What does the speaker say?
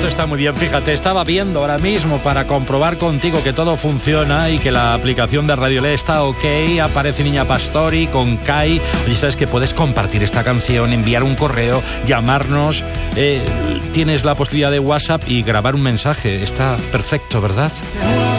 está muy bien. Fíjate, estaba viendo ahora mismo para comprobar contigo que todo funciona y que la aplicación de Radiolé está ok. Aparece Niña Pastori con Kai. Oye, sabes que puedes compartir esta canción, enviar un correo, llamarnos. Tienes la posibilidad de WhatsApp y grabar un mensaje. Está perfecto, ¿verdad?